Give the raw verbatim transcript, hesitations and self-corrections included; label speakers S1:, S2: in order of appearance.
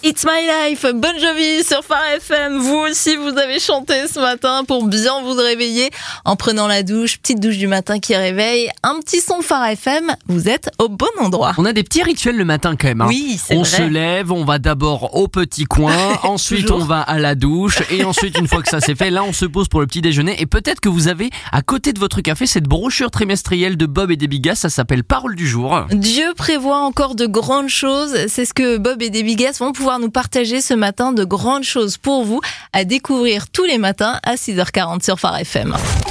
S1: It's My Life, Bon Jovi sur Phare F M. Vous aussi, vous avez chanté ce matin pour bien vous réveiller en prenant la douche, petite douche du matin qui réveille. Un petit son Phare F M, vous êtes au bon endroit.
S2: On a des petits rituels le matin quand même. Hein.
S1: Oui, c'est
S2: on
S1: vrai.
S2: On se lève, on va d'abord au petit coin, ensuite on va à la douche et ensuite une fois que ça c'est fait, là on se pose pour le petit déjeuner. Et peut-être que vous avez à côté de votre café cette brochure trimestrielle de Bob et Debbie Gaz, ça s'appelle Parole du jour.
S1: Dieu prévoit encore de grandes choses, c'est ce que Bob et Debbie Gaz vont pouvoir nous partager ce matin, de grandes choses pour vous à découvrir tous les matins à six heures quarante sur Phare F M.